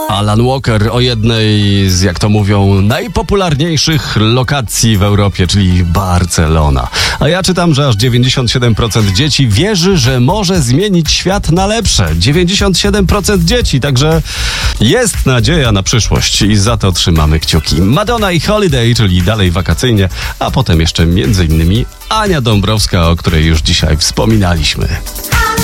Alan Walker o jednej z, jak to mówią, najpopularniejszych lokacji w Europie, czyli Barcelona. A ja czytam, że aż 97% dzieci wierzy, że może zmienić świat na lepsze. 97% dzieci, także jest nadzieja na przyszłość i za to trzymamy kciuki. Madonna i Holiday, czyli dalej wakacyjnie, a potem jeszcze m.in. Ania Dąbrowska, o której już dzisiaj wspominaliśmy.